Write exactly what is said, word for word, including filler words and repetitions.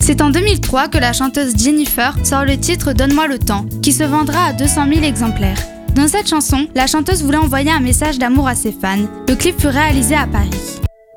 C'est en deux mille trois que la chanteuse Jennifer sort le titre Donne-moi le temps, qui se vendra à deux cent mille exemplaires. Dans cette chanson, la chanteuse voulait envoyer un message d'amour à ses fans. Le clip fut réalisé à Paris.